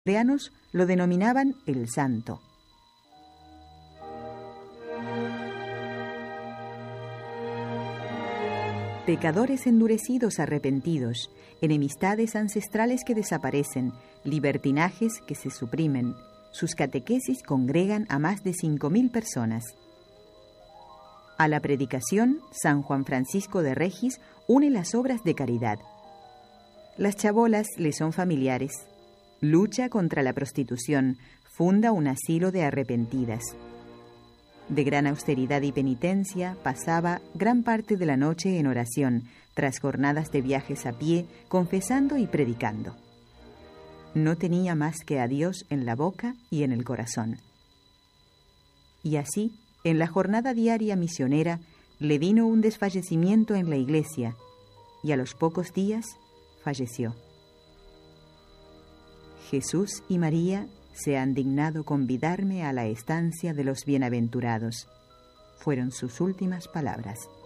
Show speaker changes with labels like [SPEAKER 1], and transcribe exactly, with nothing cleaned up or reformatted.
[SPEAKER 1] aldeanos lo denominaban el Santo. Pecadores endurecidos arrepentidos, enemistades ancestrales que desaparecen, libertinajes que se suprimen. Sus catequesis congregan a más de cinco mil personas. A la predicación, San Juan Francisco de Regis une las obras de caridad. Las chabolas le son familiares. Lucha contra la prostitución, funda un asilo de arrepentidas. De gran austeridad y penitencia, pasaba gran parte de la noche en oración, tras jornadas de viajes a pie, confesando y predicando. No tenía más que a Dios en la boca y en el corazón. Y así, en la jornada diaria misionera, le vino un desfallecimiento en la iglesia, y a los pocos días falleció. Jesús y María se han dignado convidarme a la estancia de los bienaventurados. Fueron sus últimas palabras.